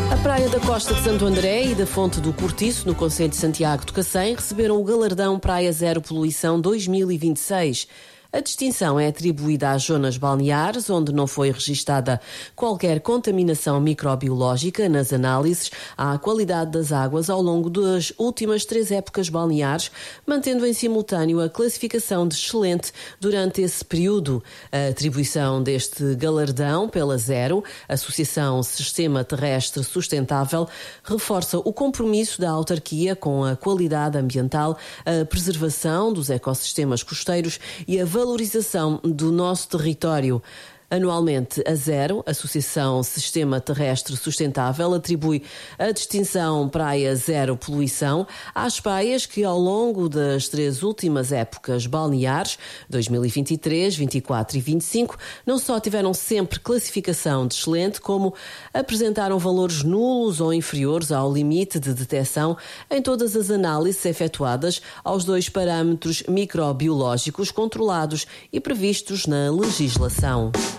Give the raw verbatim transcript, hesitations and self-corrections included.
A Praia da Costa de Santo André e da Fonte do Cortiço, no concelho de Santiago de Cacém, receberam o galardão Praia Zero Poluição dois mil e vinte e seis. A distinção é atribuída às zonas balneares, onde não foi registada qualquer contaminação microbiológica nas análises à qualidade das águas ao longo das últimas três épocas balneares, mantendo em simultâneo a classificação de excelente durante esse período. A atribuição deste galardão pela Zero, Associação Sistema Terrestre Sustentável, reforça o compromisso da autarquia com a qualidade ambiental, a preservação dos ecossistemas costeiros e a valorização do nosso território. Anualmente, a Zero, Associação Sistema Terrestre Sustentável, atribui a distinção Praia Zero Poluição às praias que, ao longo das três últimas épocas balneares, dois mil e vinte e três, vinte e quatro e vinte e cinco, não só tiveram sempre classificação de excelente, como apresentaram valores nulos ou inferiores ao limite de detecção em todas as análises efetuadas aos dois parâmetros microbiológicos controlados e previstos na legislação.